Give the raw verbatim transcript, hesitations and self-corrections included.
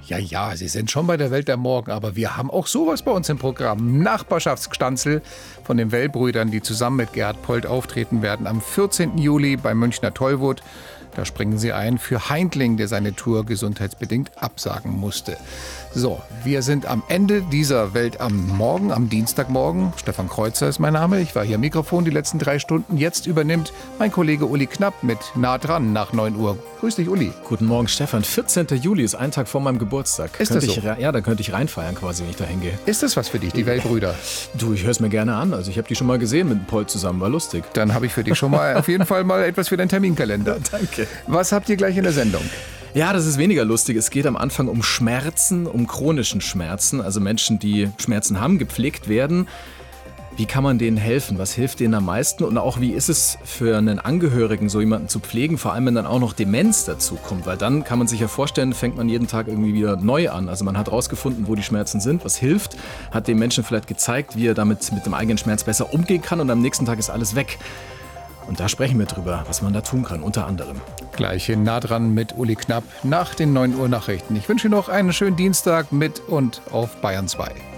Ja, ja, Sie sind schon bei der Welt am Morgen, aber wir haben auch sowas bei uns im Programm. Nachbarschaftsstanzel von den Well-Brüdern, die zusammen mit Gerhard Polt auftreten werden am vierzehnten Juli beim Münchner Tollwood. Da springen sie ein für Heindling, der seine Tour gesundheitsbedingt absagen musste. So, wir sind am Ende dieser Welt am Morgen, am Dienstagmorgen. Stefan Kreuzer ist mein Name. Ich war hier am Mikrofon die letzten drei Stunden. Jetzt übernimmt mein Kollege Uli Knapp mit Nah dran nach neun Uhr. Grüß dich, Uli. Guten Morgen, Stefan. vierzehnten Juli ist ein Tag vor meinem Geburtstag. Ist könnte das so? Ich, ja, da könnte ich reinfeiern quasi, wenn ich da hingehe. Ist das was für dich, die Well-Brüder? Du, ich höre es mir gerne an. Also ich habe die schon mal gesehen mit dem Polt zusammen. War lustig. Dann habe ich für dich schon mal auf jeden Fall mal etwas für deinen Terminkalender. Danke. Was habt ihr gleich in der Sendung? Ja, das ist weniger lustig. Es geht am Anfang um Schmerzen, um chronischen Schmerzen. Also Menschen, die Schmerzen haben, gepflegt werden. Wie kann man denen helfen? Was hilft denen am meisten? Und auch, wie ist es für einen Angehörigen, so jemanden zu pflegen? Vor allem, wenn dann auch noch Demenz dazu kommt. Weil dann kann man sich ja vorstellen, fängt man jeden Tag irgendwie wieder neu an. Also man hat rausgefunden, wo die Schmerzen sind, was hilft. Hat dem Menschen vielleicht gezeigt, wie er damit mit dem eigenen Schmerz besser umgehen kann. Und am nächsten Tag ist alles weg. Und da sprechen wir drüber, was man da tun kann, unter anderem. Gleich in Nah dran mit Uli Knapp nach den neun Uhr Nachrichten. Ich wünsche noch einen schönen Dienstag mit und auf Bayern zwei.